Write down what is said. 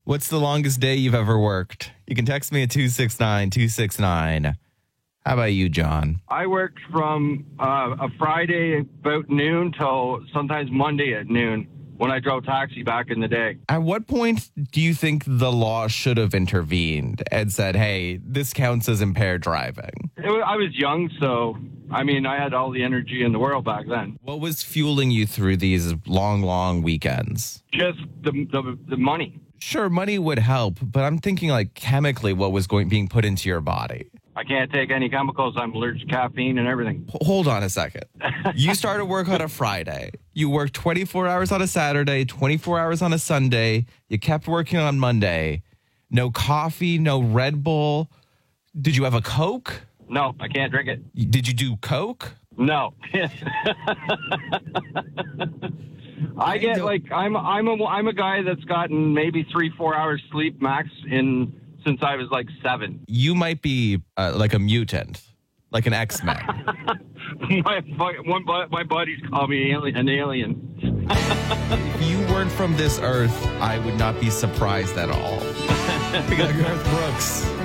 What's the longest day you've ever worked? You can text me at 269-269. How about you, John? I worked from a Friday about noon till sometimes Monday at noon when I drove taxi back in the day. At what point do you think the law should have intervened and said, hey, this counts as impaired driving? I was young, so, I mean, I had all the energy in the world back then. What was fueling you through these long, long weekends? Just the money. Sure, money would help, but I'm thinking like chemically what was being put into your body. I can't take any chemicals. I'm allergic to caffeine and everything. Hold on a second. You started work on a Friday. You worked 24 hours on a Saturday, 24 hours on a Sunday. You kept working on Monday. No coffee, no Red Bull. Did you have a Coke? No, I can't drink it. Did you do Coke? No. I get like I'm a guy that's gotten maybe 3-4 hours sleep max since I was like 7. You might be like a mutant, like an X-Men. my buddies call me an alien. If you weren't from this earth, I would not be surprised at all. We got Garth Brooks.